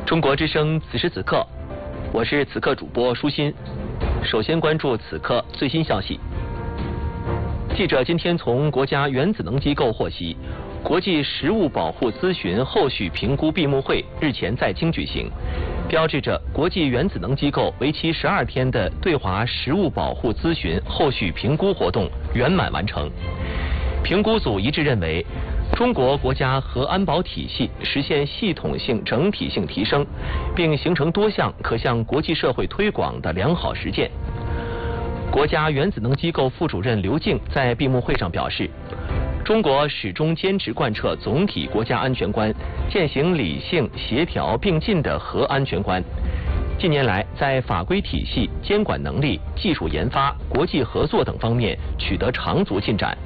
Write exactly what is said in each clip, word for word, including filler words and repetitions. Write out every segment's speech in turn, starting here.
中国之声此时此刻，我是此刻主播舒心。首先关注此刻最新消息。记者今天从国家原子能机构获悉，国际食物保护咨询后续评估闭幕会日前在京举行，标志着国际原子能机构为期十二天的对华食物保护咨询后续评估活动圆满完成。评估组一致认为，中国国家核安保体系实现系统性、整体性提升，并形成多项可向国际社会推广的良好实践。国家原子能机构副主任刘静在闭幕会上表示，中国始终坚持贯彻总体国家安全观，践行理性、协调并进的核安全观。近年来，在法规体系、监管能力、技术研发、国际合作等方面取得长足进展。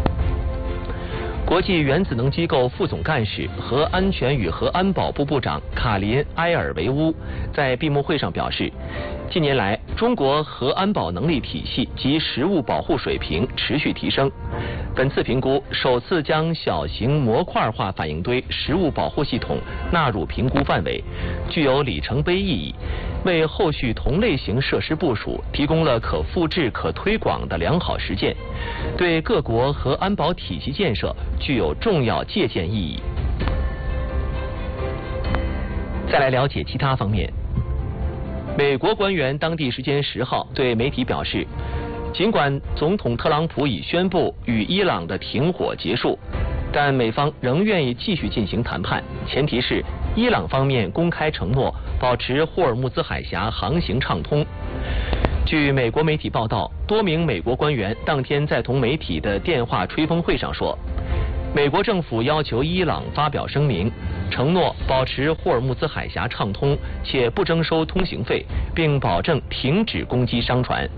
国际原子能机构副总干事、核安全与核安保部部长卡林埃尔维乌在闭幕会上表示，近年来，中国核安保能力体系及实物保护水平持续提升。本次评估首次将小型模块化反应堆实物保护系统纳入评估范围，具有里程碑意义，为后续同类型设施部署提供了可复制、可推广的良好实践，对各国核安保体系建设具有重要借鉴意义。再来了解其他方面。美国官员当地时间十号对媒体表示，尽管总统特朗普已宣布与伊朗的停火结束，但美方仍愿意继续进行谈判，前提是伊朗方面公开承诺保持霍尔木兹海峡航行畅通。据美国媒体报道，多名美国官员当天在同媒体的电话吹风会上说，美国政府要求伊朗发表声明，承诺保持霍尔木兹海峡畅通，且不征收通行费，并保证停止攻击商船。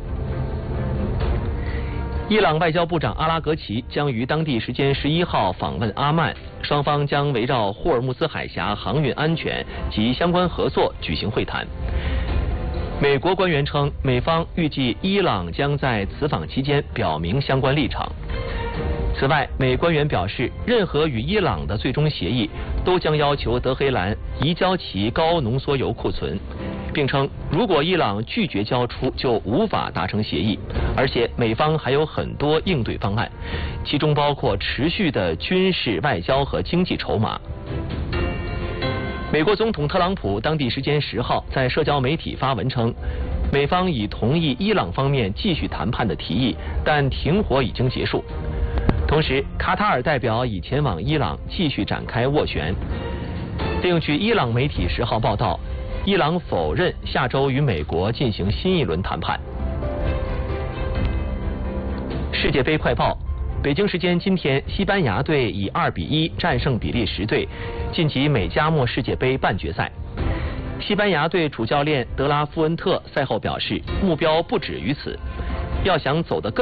伊朗外交部长阿拉格齐将于当地时间十一号访问阿曼，双方将围绕霍尔木兹海峡航运安全及相关合作举行会谈。美国官员称，美方预计伊朗将在此访期间表明相关立场。此外，美官员表示，任何与伊朗的最终协议都将要求德黑兰移交其高浓缩铀库存，并称如果伊朗拒绝交出，就无法达成协议，而且美方还有很多应对方案，其中包括持续的军事、外交和经济筹码。美国总统特朗普当地时间十号在社交媒体发文称，美方已同意伊朗方面继续谈判的提议，但停火已经结束。同时，卡塔尔代表已前往伊朗继续展开斡旋。另据伊朗媒体十号报道，伊朗否认下周与美国进行新一轮谈判。世界杯快报：北京时间今天，西班牙队以二比一战胜比利时队，晋级美加墨世界杯半决赛。西班牙队主教练德拉夫恩特赛后表示，目标不止于此，要想走得更